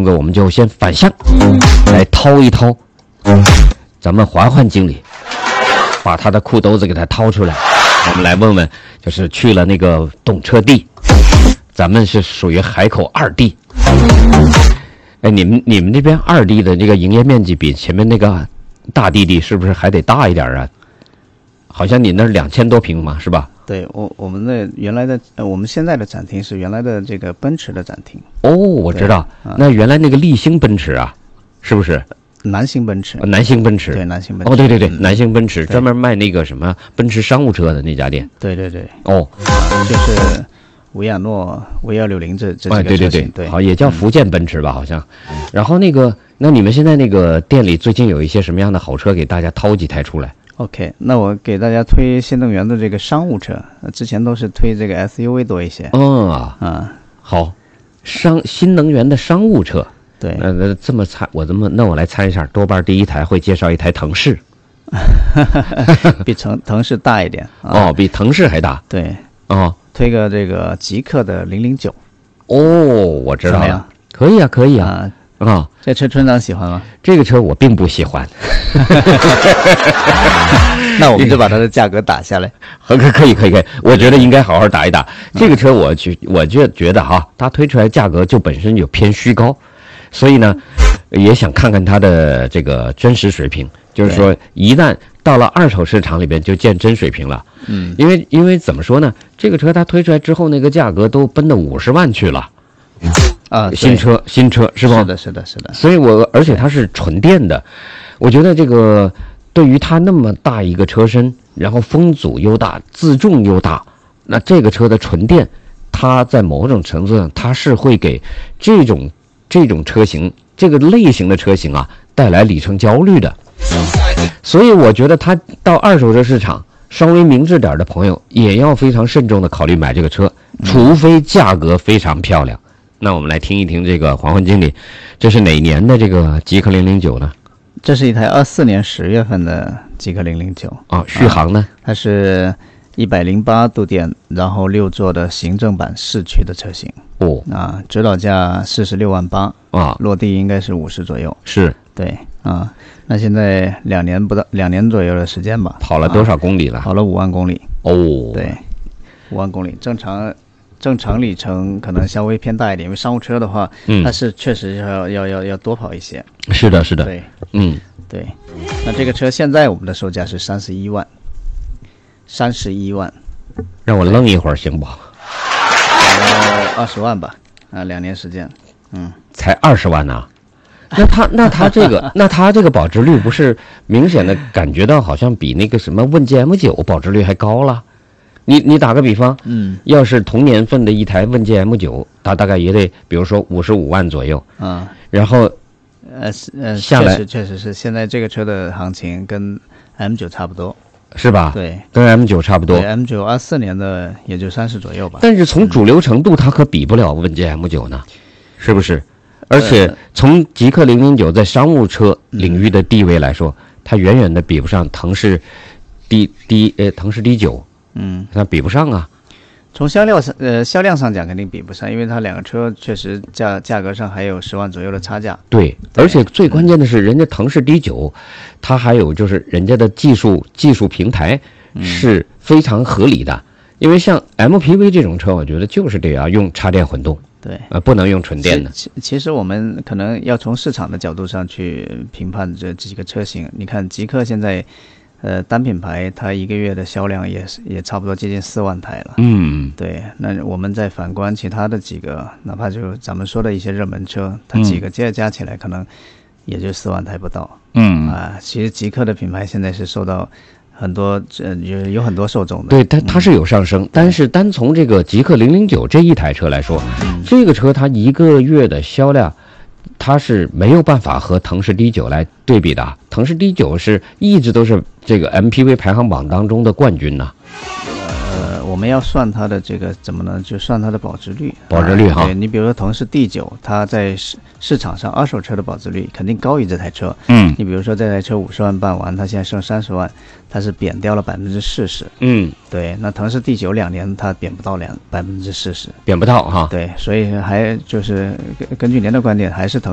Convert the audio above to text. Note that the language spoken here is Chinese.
哥，我们就先反向来掏一掏，咱们环环经理把他的裤兜子给他掏出来，我们来问问，就是去了那个动车地，咱们是属于海口2地。哎，你们那边2地的这个营业面积比前面那个大弟弟是不是还得大一点啊？好像你那2000多平嘛，是吧？ 对，我们的原来的我们现在的展厅是原来的这个奔驰的展厅。 哦，我知道，那原来那个立星奔驰啊，是不是？ 南星奔驰。 南星奔驰。 对，南星奔驰。 哦，对，南星奔驰专门卖那个什么奔驰商务车的那家店。 对。 哦， 就是维亚诺、V260这几个车型。 对，好，也叫福建奔驰吧，好像。然后那你们现在那个店里最近有一些什么样的好车给大家掏几台出来？ OK， 那我给大家推新能源的这个商务车，之前都是推这个 SUV 多一些。 好，新能源的商务车。 对， 这么猜，我来猜一下，多半第一台会介绍一台腾势， 比腾势大一点。 比腾势还大。 对，推个这个极客的009。我知道了，可以啊。 这车村长喜欢吗？ 这个车我并不喜欢。 那我们就把它的价格打下来。 可以，我觉得应该好好打一打。这个车我觉得哈，它推出来价格就本身就偏虚高，所以呢，也想看看它的这个真实水平。就是说，一旦到了二手市场里边，就见真水平了。因为怎么说呢？这个车它推出来之后，那个价格都奔到50万去了。新车是吧？ 是的。 所以而且它是纯电的，我觉得这个对于它那么大一个车身，然后风阻又大，自重又大，那这个车的纯电，它在某种程度上，它是会给这种车型这个类型的车型啊带来里程焦虑的。所以我觉得它到二手车市场，稍微明智点的朋友也要非常慎重的考虑买这个车，除非价格非常漂亮。那我们来听一听这个黄昏经理，这是哪年的这个极客009呢？ 这是一台24年10月份的极客009。 续航呢？ 它是108度电，然后6座的行政版四驱的车型。指导价46万8落地应该是50左右。 是， 对那现在2年左右的时间吧。 跑了多少公里了？ 跑了5万公里。对，5万公里，正常里程可能稍微偏大一点，因为商务车的话，它是确实要多跑一些。 是的。 对，对。那这个车现在我们的售价是31万。 让我愣一会儿行不？ 20万吧，2年时间。 才20万呢？那它这个保值率不是明显的感觉到好像比那个什么问界 M9 保值率还高了？你打个比方，要是同年份的一台问界 M9， 它大概也得比如说55万左右然后下来确实是现在这个车的行情跟 M9 差不多， 是吧？ 对， 跟 M9 差不多。 对， M9 24年的也就30左右吧。 但是从主流程度，它可比不了问界 M9 呢，是不是？而且从极客009在商务车领域的地位来说，它远远的比不上腾势腾势 D9。它比不上啊。 从销量上讲肯定比不上，因为它两个车确实价格上还有10万左右的差价。 对，而且最关键的是，人家腾势 D9，它还有就是人家的技术平台是非常合理的。因为像 MPV 这种车，我觉得就是得要用插电混动， 对， 不能用纯电的。 其实我们可能要从市场的角度上去评判这几个车型。你看极客现在。单品牌它一个月的销量也差不多接近4万台了。对。那我们再反观其他的几个，哪怕就咱们说的一些热门车，它几个加起来可能也就4万台不到。其实极客的品牌现在是受到很多有很多受众的。 对，它是有上升，但是单从这个极客009这一台车来说，这个车它一个月的销量，它是没有办法和腾势 D9 来对比的。腾势 D9 是一直都是这个 MPV 排行榜当中的冠军呢。 我们要算它的这个怎么呢？就算它的保值率。 哈。 对，你比如说腾势 D9，它在市场上二手车的保值率肯定高于这台车。你比如说这台车50万办完，它现在剩30万，它是贬掉了40%。对，那腾势 D9 2年它贬不到40%， 贬不到哈。 对，所以还就是根据您的观点，还是腾。